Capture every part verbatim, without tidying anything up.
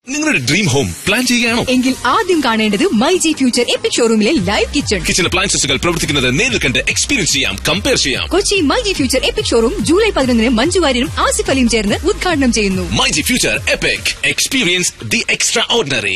നിങ്ങളുടെ dream home plan ചെയ്യുകയാണോ? എങ്കിൽ ആദ്യം കാണേണ്ടത് myG future EPIC ഷോറൂമിലെ live kitchen. Kitchen അപ്ലയൻസസുകൾ പ്രവർത്തിക്കുന്നത് നേരിൽ കണ്ട് എക്സ്പീരിയൻസ് ചെയ്യാം, കമ്പയർ ചെയ്യാം. Kochi myG future EPIC showroom July പതിനൊന്നിന് മഞ്ജു വാര്യരും ആസിഫ് അലിയും ചേർന്ന് ഉദ്ഘാടനം ചെയ്യുന്നു. MyG future EPIC, experience the extra ordinary.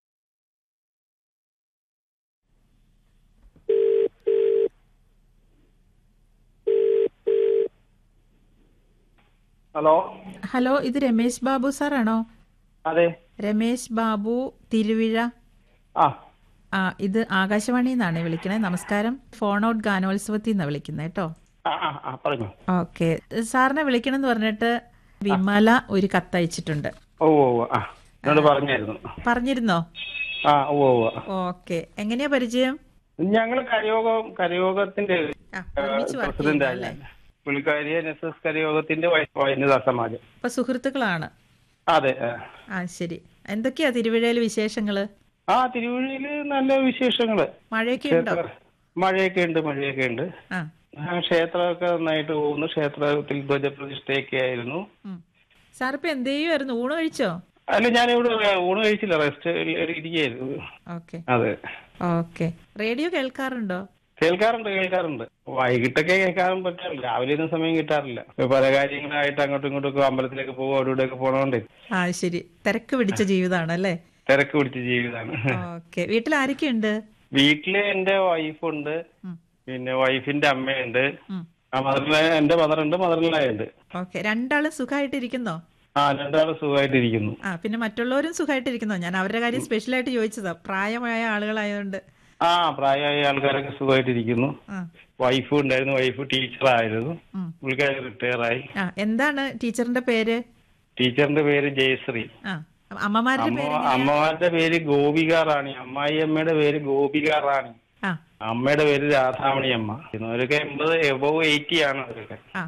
Hello hello, ഇത് രമേശ് ബാബു സാറാണോ? അതെ. രമേശ് ബാബു, തിരുവിഴ. ആ ആ ഇത് ആകാശവാണിയിൽ നിന്നാണ് വിളിക്കണേ. നമസ്കാരം. ഫോൺ ഔട്ട് ഗാനോത്സവത്തിൽ നിന്നാണ് വിളിക്കുന്നത് കേട്ടോ. ആ ആ ആ പറഞ്ഞു. ഓക്കെ, സാറിനെ വിളിക്കണമെന്ന് പറഞ്ഞിട്ട് വിമല ഒരു കത്തയച്ചിട്ടുണ്ട്. ഓ ഓ ആ എന്നോട് പറഞ്ഞായിരുന്നു. പറഞ്ഞിരുന്നോ? ആ ഓ ഓ ഓക്കെ, എങ്ങനെയാ പരിചയം? ഞങ്ങള് കരയോഗം കരയോഗത്തിന്റെ ആ, ഒരുമിച്ച് work പ്രസിഡന്റ് ചെയ്യുന്നതല്ലേ? പുള്ളിക്കാരി എൻ എസ് എസ് കരയോഗത്തിന്റെ വനിതാ സമാജം. അപ്പൊ സുഹൃത്തുക്കളാണ്. അതെ. ആ ശരി. എന്തൊക്കെയാ തിരുവിഴയില് വിശേഷങ്ങള്? ആ തിരുവഴിയില് നല്ല വിശേഷങ്ങള്. മഴയൊക്കെ ഉണ്ടോ? മഴയൊക്കെ ഉണ്ട് മഴയൊക്കെ ഉണ്ട്. ആ ആ ക്ഷേത്രമൊക്കെ നന്നായിട്ട് പോകുന്നു. ക്ഷേത്രത്തിൽ ധ്വജപ്രതിഷ്ഠയൊക്കെ ആയിരുന്നു. സാറിപ്പോ എന്ത് ചെയ്യുമായിരുന്നു? ഊണ് കഴിച്ചോ? അല്ല, ഞാനിവിടെ ഊണ് കഴിച്ചില്ല, റെസ്റ്റ് ഇരിക്കുകയായിരുന്നു. ഓക്കെ അതെ. ഓക്കെ. റേഡിയോ കേൾക്കാറുണ്ടോ? കേൾക്കാറുണ്ട് കേൾക്കാറുണ്ട് വൈകിട്ടൊക്കെ കേൾക്കാറും പറ്റാറില്ല, രാവിലെ ഒന്നും സമയം കിട്ടാറില്ല. പല കാര്യങ്ങളായിട്ട് അങ്ങോട്ടും ഇങ്ങോട്ടും അമ്പലത്തിലേക്ക് പോകും, അവിടെ ഇവിടെയൊക്കെ പോകണോണ്ട്. ആ ശരി. തിരക്ക് പിടിച്ച ജീവിതമാണ് അല്ലേ? തിരക്ക് പിടിച്ച ജീവിതമാണ്. ഓക്കെ. വീട്ടിൽ ആരൊക്കെയുണ്ട്? വീട്ടില് എന്റെ വൈഫുണ്ട്, പിന്നെ വൈഫിന്റെ അമ്മയുണ്ട്, ആ മദറിലെ എന്റെ മദറുണ്ട്, മദറിലായുണ്ട്. ഓക്കെ. രണ്ടാളും സുഖമായിട്ടിരിക്കുന്നോ? ആ രണ്ടാളും സുഖമായിട്ടിരിക്കുന്നു. ആ പിന്നെ മറ്റുള്ളവരും സുഖമായിട്ടിരിക്കുന്നോ? ഞാൻ അവരുടെ കാര്യം സ്പെഷ്യലായിട്ട് ചോദിച്ചതാ, പ്രായമായ ആളുകളായതുകൊണ്ട്. ആ പ്രായമായ ആൾക്കാരൊക്കെ സുഖമായിട്ടിരിക്കുന്നു. വൈഫും ഉണ്ടായിരുന്നു, വൈഫ് ടീച്ചറായിരുന്നു, പുള്ളിക്കാരി റിട്ടയർ ആയി. ആ എന്താണ് ടീച്ചറിന്റെ പേര്? ടീച്ചറിന്റെ പേര് ജയശ്രീ. ആ അമ്മമാരുടെ പേര്? അമ്മമാരുടെ പേര് ഗോപിക റാണി, അമ്മായി അമ്മയുടെ പേര് ഗോപിക റാണി, അമ്മയുടെ പേര് രാധാമണി അമ്മ. അവരൊക്കെ എൺപത് എബോവ് എയ്റ്റി ആണ് അവരൊക്കെ.